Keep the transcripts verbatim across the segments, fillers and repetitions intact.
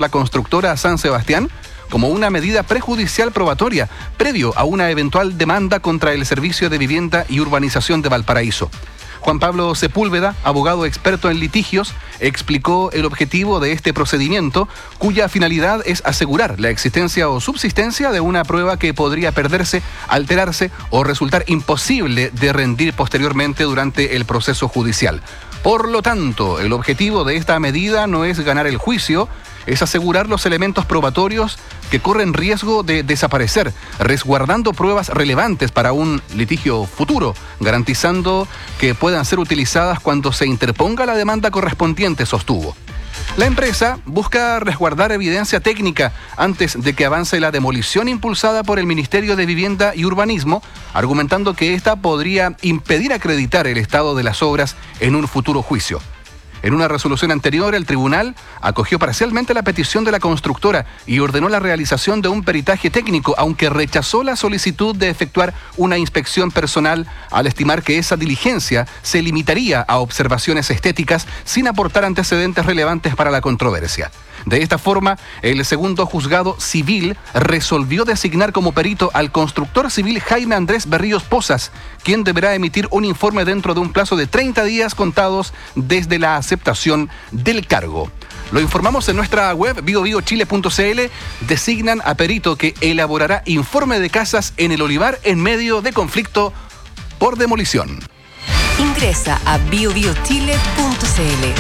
la constructora San Sebastián como una medida prejudicial probatoria previo a una eventual demanda contra el Servicio de Vivienda y Urbanización de Valparaíso. Juan Pablo Sepúlveda, abogado experto en litigios, explicó el objetivo de este procedimiento, cuya finalidad es asegurar la existencia o subsistencia de una prueba que podría perderse, alterarse o resultar imposible de rendir posteriormente durante el proceso judicial. Por lo tanto, el objetivo de esta medida no es ganar el juicio, es asegurar los elementos probatorios que corren riesgo de desaparecer, resguardando pruebas relevantes para un litigio futuro, garantizando que puedan ser utilizadas cuando se interponga la demanda correspondiente, sostuvo. La empresa busca resguardar evidencia técnica antes de que avance la demolición impulsada por el Ministerio de Vivienda y Urbanismo, argumentando que esta podría impedir acreditar el estado de las obras en un futuro juicio. En una resolución anterior, el tribunal acogió parcialmente la petición de la constructora y ordenó la realización de un peritaje técnico, aunque rechazó la solicitud de efectuar una inspección personal al estimar que esa diligencia se limitaría a observaciones estéticas sin aportar antecedentes relevantes para la controversia. De esta forma, el segundo juzgado civil resolvió designar como perito al constructor civil Jaime Andrés Berríos Pozas, quien deberá emitir un informe dentro de un plazo de treinta días contados desde la aceptación del cargo. Lo informamos en nuestra web bio bio chile punto c l. Designan a perito que elaborará informe de casas en el olivar en medio de conflicto por demolición. Ingresa a bio bio chile punto c l.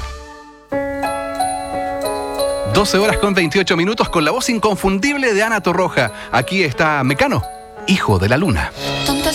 doce horas con veintiocho minutos con la voz inconfundible de Ana Torroja. Aquí está Mecano, hijo de la luna. Tonta